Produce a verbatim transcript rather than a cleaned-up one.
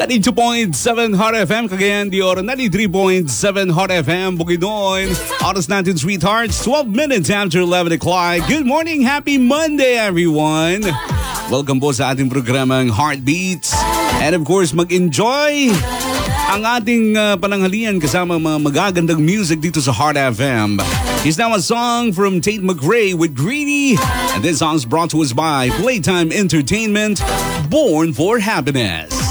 ninety-two point seven Hot F M, Cagayan de Oro, ninety-three point seven Hot F M, Bukidnon. Oras natin, sweethearts, twelve minutes after eleven o'clock. Good morning, happy Monday, everyone. Welcome po sa ating programang Heartbeats. And of course, mag-enjoy ang ating uh, pananghalian kasama mga magagandang music dito sa Hot F M. Here's now a song from Tate McRae with Greedy. And this song's brought to us by Playtime Entertainment, Born for Happiness.